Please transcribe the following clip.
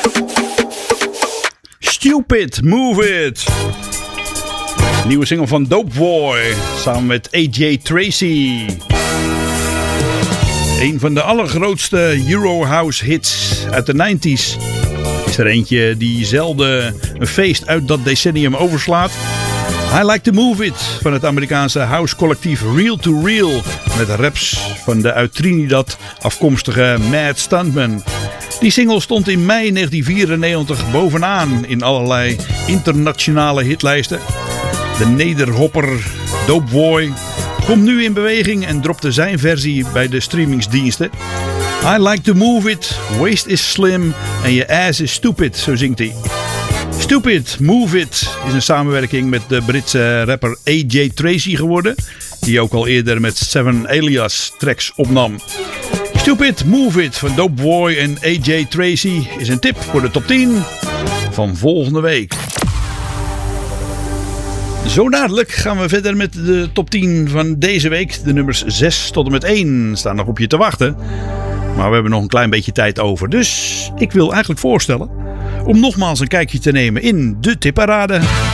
Stupid, Move It. Nieuwe single van Dopeboy samen met AJ Tracey. Een van de allergrootste Eurohouse hits uit de 90s. Is er eentje die zelden een feest uit dat decennium overslaat. I Like to Move It van het Amerikaanse house collectief Real to Real. Met raps van de uit Trinidad afkomstige Mad Stuntman. Die single stond in mei 1994 bovenaan in allerlei internationale hitlijsten. De nederhopper Dopeboy komt nu in beweging en dropte zijn versie bij de streamingsdiensten. I Like to Move It, Waist is Slim en je ass is stupid, zo zingt hij. Stupid, Move It is een samenwerking met de Britse rapper AJ Tracey geworden, die ook al eerder met Seven Alias tracks opnam. Stupid, Move It van Dopeboy en AJ Tracey is een tip voor de top 10 van volgende week. Zo dadelijk gaan we verder met de top 10 van deze week. De nummers 6 tot en met 1 staan nog op je te wachten. Maar we hebben nog een klein beetje tijd over. Dus ik wil eigenlijk voorstellen om nogmaals een kijkje te nemen in de tipparade.